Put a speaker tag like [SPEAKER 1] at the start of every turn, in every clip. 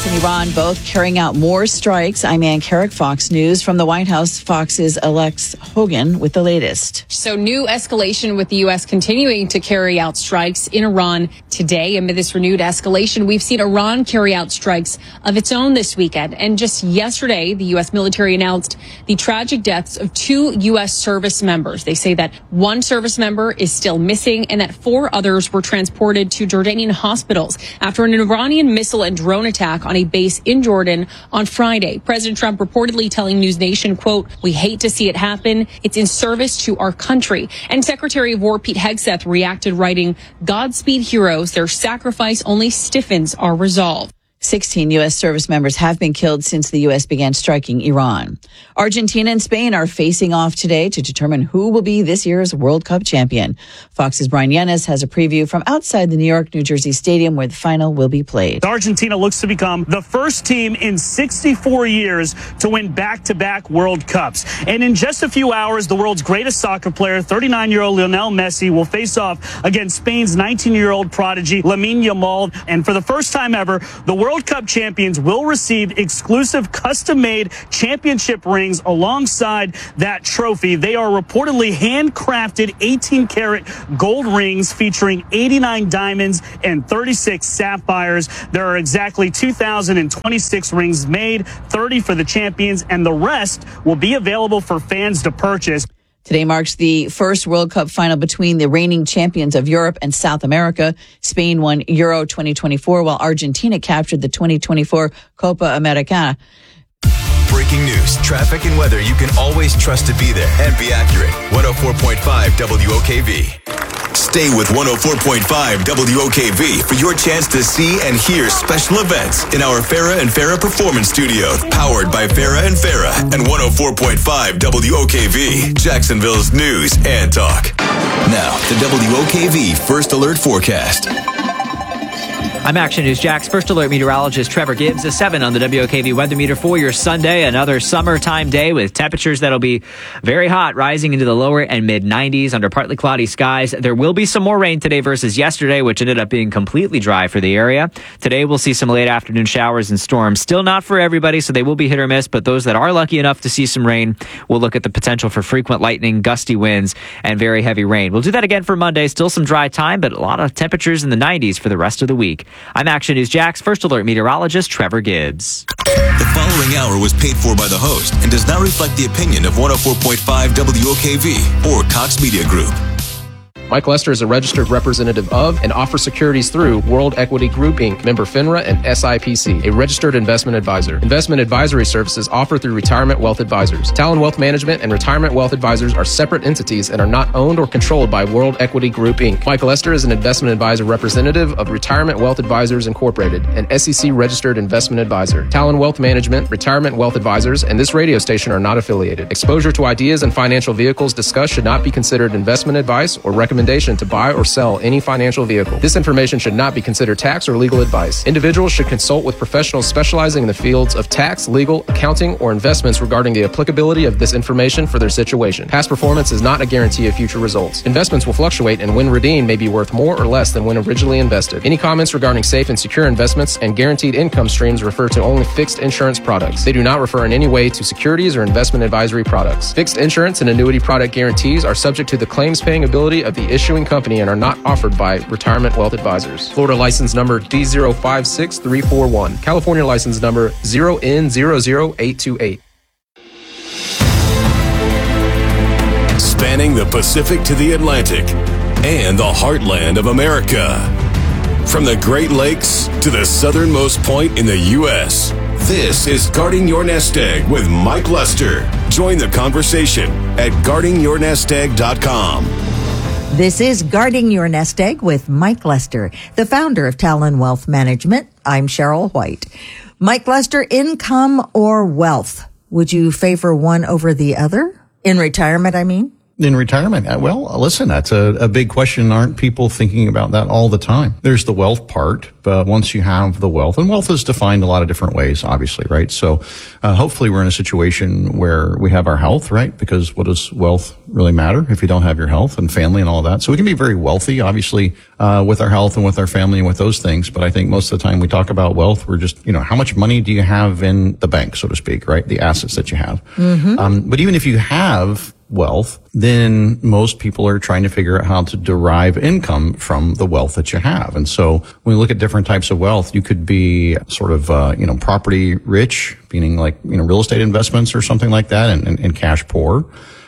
[SPEAKER 1] U.S. and Iran both carrying out more strikes. I'm Ann Carrick, Fox News. From the White House, Fox's Alex Hogan with the latest.
[SPEAKER 2] So new escalation with the U.S. continuing to carry out strikes in Iran today. Amid this renewed escalation, we've seen Iran carry out strikes of its own this weekend. And just yesterday, the U.S. military announced the tragic deaths of 2 U.S. service members. They say that 1 service member is still missing and that 4 others were transported to Jordanian hospitals after an Iranian missile and drone attack on a base in Jordan on Friday. President Trump reportedly telling News Nation, quote, "We hate to see it happen. It's in service to our country." And Secretary of War Pete Hegseth reacted, writing, "Godspeed heroes. Their sacrifice only stiffens our resolve."
[SPEAKER 1] 16 U.S. service members have been killed since the U.S. began striking Iran. Argentina and Spain are facing off today to determine who will be this year's World Cup champion. Fox's Brian Yanes has a preview from outside the New York-New Jersey Stadium where the final will be played.
[SPEAKER 3] Argentina looks to become the first team in 64 years to win back-to-back World Cups. And in just a few hours, the world's greatest soccer player, 39-year-old Lionel Messi, will face off against Spain's 19-year-old prodigy, Lamine Yamal. And for the first time ever, the World Cup champions will receive exclusive custom-made championship rings alongside that trophy. They are reportedly handcrafted 18-karat gold rings featuring 89 diamonds and 36 sapphires. There are exactly 2,026 rings made, 30 for the champions, and the rest will be available for fans to purchase.
[SPEAKER 1] Today marks the first World Cup final between the reigning champions of Europe and South America. Spain won Euro 2024, while Argentina captured the 2024 Copa Americana.
[SPEAKER 4] Breaking news, traffic, and weather you can always trust to be there and be accurate. 104.5 WOKV. Stay with 104.5 WOKV for your chance to see and hear special events in our Farah and Farah Performance Studio, powered by Farah and Farah and 104.5 WOKV, Jacksonville's news and talk. Now, the WOKV First Alert Forecast.
[SPEAKER 5] I'm Action News Jax First Alert meteorologist Trevor Gibbs. A 7 on the WOKV weather meter for your Sunday. Another summertime day with temperatures that'll be very hot, rising into the lower and mid 90s under partly cloudy skies. There will be some more rain today versus yesterday, which ended up being completely dry for the area. Today we'll see some late afternoon showers and storms. Still not for everybody, so they will be hit or miss, but those that are lucky enough to see some rain will look at the potential for frequent lightning, gusty winds, and very heavy rain. We'll do that again for Monday. Still some dry time, but a lot of temperatures in the 90s for the rest of the week. I'm Action News Jax First Alert meteorologist Trevor Gibbs.
[SPEAKER 4] The following hour was paid for by the host and does not reflect the opinion of 104.5 WOKV or Cox Media Group.
[SPEAKER 6] Mike Lester is a registered representative of and offers securities through World Equity Group, Inc., member FINRA and SIPC, a registered investment advisor. Investment advisory services offered through Retirement Wealth Advisors. Talon Wealth Management and Retirement Wealth Advisors are separate entities and are not owned or controlled by World Equity Group, Inc. Mike Lester is an investment advisor representative of Retirement Wealth Advisors Incorporated, an SEC-registered investment advisor. Talon Wealth Management, Retirement Wealth Advisors, and this radio station are not affiliated. Exposure to ideas and financial vehicles discussed should not be considered investment advice or recommendation to buy or sell any financial vehicle. This information should not be considered tax or legal advice. Individuals should consult with professionals specializing in the fields of tax, legal, accounting, or investments regarding the applicability of this information for their situation. Past performance is not a guarantee of future results. Investments will fluctuate and when redeemed may be worth more or less than when originally invested. Any comments regarding safe and secure investments and guaranteed income streams refer to only fixed insurance products. They do not refer in any way to securities or investment advisory products. Fixed insurance and annuity product guarantees are subject to the claims paying ability of the issuing company and are not offered by Retirement Wealth Advisors. Florida license number D056341. California license number 0N00828.
[SPEAKER 7] Spanning the Pacific to the Atlantic and the heartland of America. From the Great Lakes to the southernmost point in the U.S., this is Guarding Your Nest Egg with Mike Lester. Join the conversation at guardingyournestegg.com.
[SPEAKER 8] This is Guarding Your Nest Egg with Mike Lester, the founder of Talon Wealth Management. I'm Cheryl White. Mike Lester, income or wealth? Would you favor one over the other? In retirement, I mean?
[SPEAKER 9] in retirement? Well, listen, that's a big question. Aren't people thinking about that all the time? There's the wealth part, but once you have the wealth, and wealth is defined a lot of different ways, obviously, right? So hopefully we're in a situation where we have our health, right? Because what does wealth really matter if you don't have your health and family and all of that? So we can be very wealthy, obviously, with our health and with our family and with those things. But I think most of the time we talk about wealth, we're just, how much money do you have in the bank, so to speak, right? The assets that you have. But even if you have wealth, then most people are trying to figure out how to derive income from the wealth that you have. And so when we look at different types of wealth, you could be sort of, property rich, meaning like, real estate investments or something like that, and cash poor.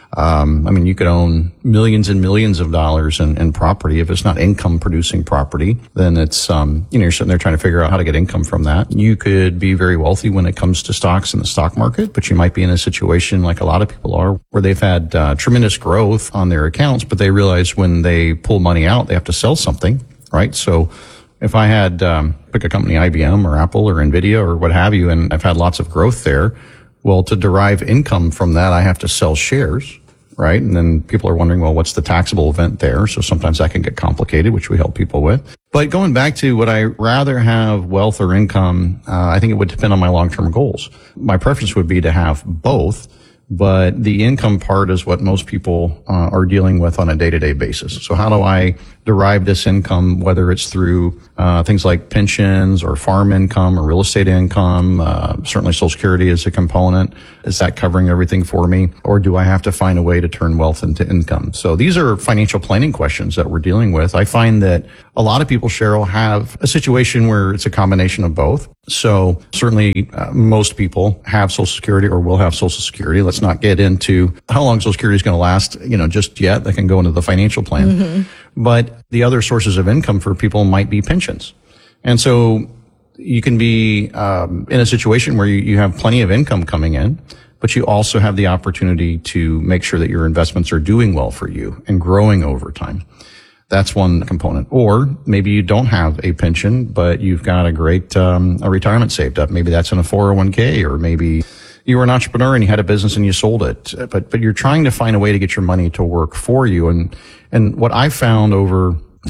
[SPEAKER 9] You could own millions and millions of dollars in property. If it's not income producing property, then it's, you're sitting there trying to figure out how to get income from that. You could be very wealthy when it comes to stocks in the stock market, but you might be in a situation like a lot of people are where they've had tremendous growth on their accounts, but they realize when they pull money out, they have to sell something, right? So if I had, pick a company, IBM or Apple or Nvidia or what have you, and I've had lots of growth there, well, to derive income from that, I have to sell shares, right? And then people are wondering, well, what's the taxable event there? So sometimes that can get complicated, which we help people with. But going back to would I rather have wealth or income, I think it would depend on my long-term goals. My preference would be to have both, but the income part is what most people are dealing with on a day-to-day basis. So how do I derive this income, whether it's through things like pensions or farm income or real estate income? Certainly Social Security is a component. Is that covering everything for me? Or do I have to find a way to turn wealth into income? So these are financial planning questions that we're dealing with. I find that a lot of people, Cheryl, have a situation where it's a combination of both. So certainly most people have Social Security or will have Social Security. Let's not get into how long Social Security is going to last, just yet. That can go into the financial plan. But the other sources of income for people might be pensions. And so you can be in a situation where you have plenty of income coming in, but you also have the opportunity to make sure that your investments are doing well for you and growing over time. That's one component. Or maybe you don't have a pension, but you've got a great a retirement saved up. Maybe that's in a 401k, or maybe you were an entrepreneur and you had a business and you sold it. But you're trying to find a way to get your money to work for you. And what I found over,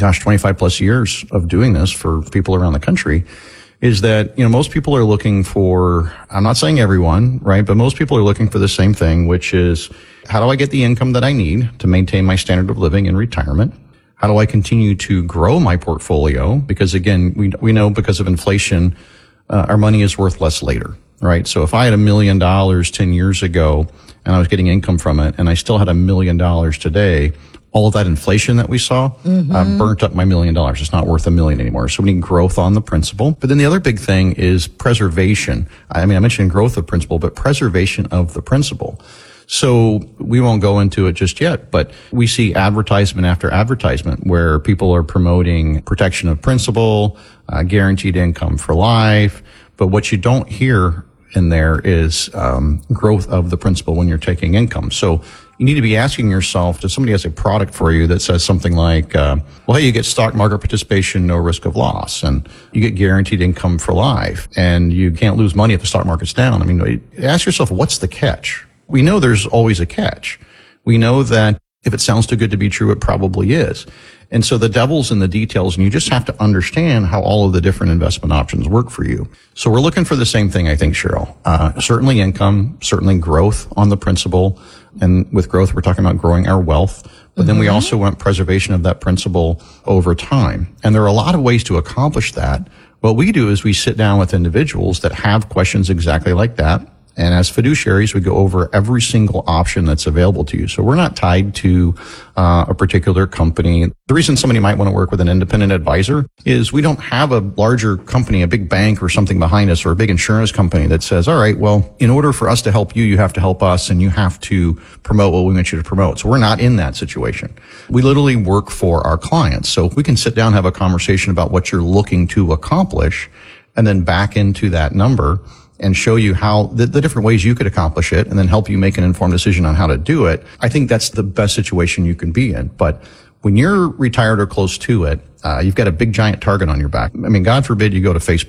[SPEAKER 9] 25 plus years of doing this for people around the country is that, most people are looking for, I'm not saying everyone, right? But most people are looking for the same thing, which is, how do I get the income that I need to maintain my standard of living in retirement? How do I continue to grow my portfolio? Because again, we know because of inflation, our money is worth less later, right? So if I had $1 million 10 years ago and I was getting income from it and I still had $1 million today, all of that inflation that we saw burnt up my $1 million. It's not worth $1 million anymore. So we need growth on the principal. But then the other big thing is preservation. I mentioned growth of principal, but preservation of the principal. So we won't go into it just yet, but we see advertisement after advertisement where people are promoting protection of principal, guaranteed income for life. But what you don't hear in there is growth of the principal when you're taking income. So you need to be asking yourself, if somebody has a product for you that says something like, hey, you get stock market participation, no risk of loss, and you get guaranteed income for life, and you can't lose money if the stock market's down. Ask yourself, what's the catch? We know there's always a catch. We know that if it sounds too good to be true, it probably is. And so the devil's in the details, and you just have to understand how all of the different investment options work for you. So we're looking for the same thing, I think, Cheryl. Certainly income, certainly growth on the principal. And with growth, we're talking about growing our wealth. But then we also want preservation of that principal over time. And there are a lot of ways to accomplish that. What we do is we sit down with individuals that have questions exactly like that. And as fiduciaries, we go over every single option that's available to you. So we're not tied to a particular company. The reason somebody might want to work with an independent advisor is we don't have a larger company, a big bank or something behind us, or a big insurance company that says, all right, well, in order for us to help you, you have to help us and you have to promote what we want you to promote. So we're not in that situation. We literally work for our clients. So if we can sit down and have a conversation about what you're looking to accomplish and then back into that number and show you how the different ways you could accomplish it and then help you make an informed decision on how to do it, I think that's the best situation you can be in. But when you're retired or close to it, you've got a big giant target on your back. God forbid you go to Facebook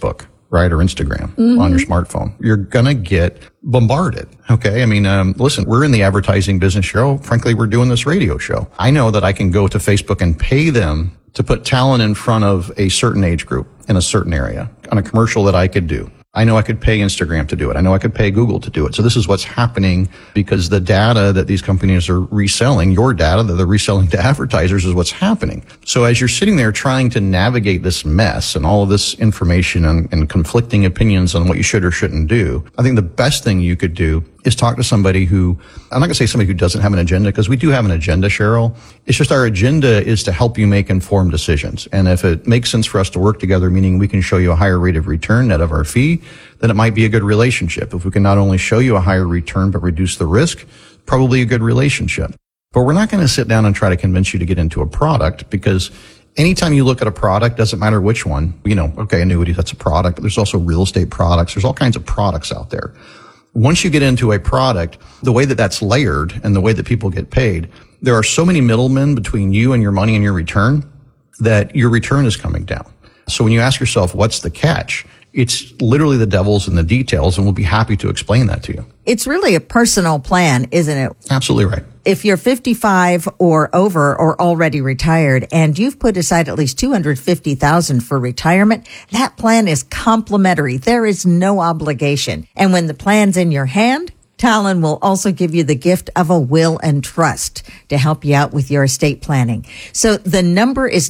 [SPEAKER 9] right? Or Instagram on your smartphone. You're going to get bombarded. Okay. I mean, listen, we're in the advertising business, Cheryl. Frankly, we're doing this radio show. I know that I can go to Facebook and pay them to put talent in front of a certain age group in a certain area on a commercial that I could do. I know I could pay Instagram to do it. I know I could pay Google to do it. So this is what's happening because the data that these companies are reselling, your data that they're reselling to advertisers is what's happening. So as you're sitting there trying to navigate this mess and all of this information and conflicting opinions on what you should or shouldn't do, I think the best thing you could do is talk to somebody who, I'm not going to say somebody who doesn't have an agenda, because we do have an agenda, Cheryl. It's just our agenda is to help you make informed decisions. And if it makes sense for us to work together, meaning we can show you a higher rate of return net of our fee, then it might be a good relationship. If we can not only show you a higher return, but reduce the risk, probably a good relationship. But we're not going to sit down and try to convince you to get into a product, because anytime you look at a product, doesn't matter which one, okay, annuity, that's a product, but there's also real estate products. There's all kinds of products out there. Once you get into a product, the way that that's layered and the way that people get paid, there are so many middlemen between you and your money and your return that your return is coming down. So when you ask yourself, what's the catch? It's literally the devil's in the details, and we'll be happy to explain that to you.
[SPEAKER 8] It's really a personal plan, isn't it?
[SPEAKER 9] Absolutely right.
[SPEAKER 8] If you're 55 or over or already retired and you've put aside at least $250,000 for retirement, that plan is complimentary. There is no obligation. And when the plan's in your hand, Talon will also give you the gift of a will and trust to help you out with your estate planning. So the number is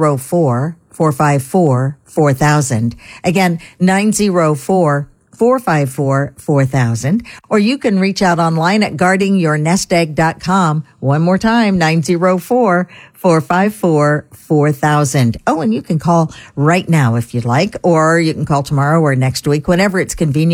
[SPEAKER 8] 904-454-4000. Again, 904-454-4000, or you can reach out online at guardingyournestegg.com. One more time, 904-454-4000. Oh, and you can call right now if you'd like, or you can call tomorrow or next week, whenever it's convenient.